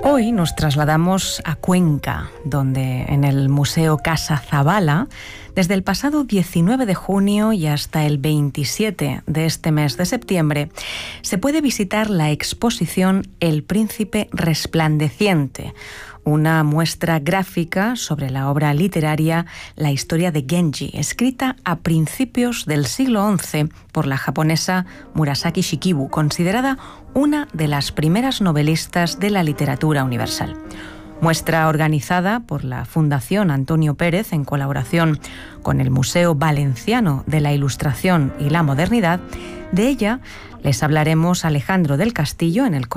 Hoy nos trasladamos a Cuenca, donde en el Museo Casa Zabala, desde el pasado 19 de junio y hasta el 27 de este mes de septiembre, se puede visitar la exposición El Príncipe Resplandeciente, una muestra gráfica sobre la obra literaria La historia de Genji, escrita a principios del siglo XI por la japonesa Murasaki Shikibu, considerada una de las primeras novelistas de la literatura universal. Muestra organizada por la Fundación Antonio Pérez en colaboración con el Museo Valenciano de la Ilustración y la Modernidad. De ella les hablaremos Alejandro del Castillo en el